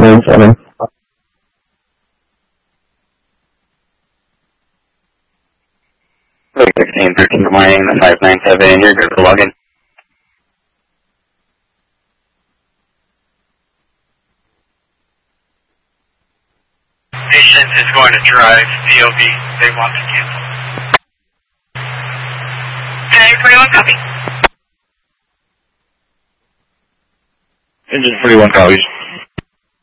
597. Look, 1613, good morning, 597, you're good for login. Patient is going to drive POV. They want to cancel. 41 copy. Engine 41 copies.